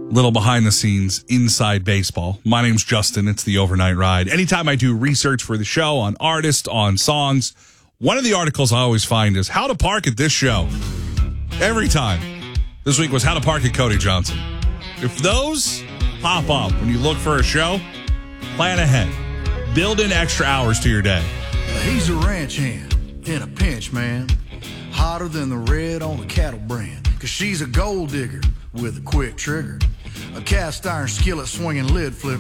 Little behind the scenes inside baseball. My name's Justin. It's the Overnight Ride. Anytime I do research for the show on artists, on songs, one of the articles I always find is how to park at this show. Every time. This week was how to park at Cody Johnson. If those pop up when you look for a show, plan ahead. Build in extra hours to your day. He's a ranch hand in a pinch, man. Hotter than the red on the cattle brand. Cause she's a gold digger with a quick trigger. A cast iron skillet swinging lid flip.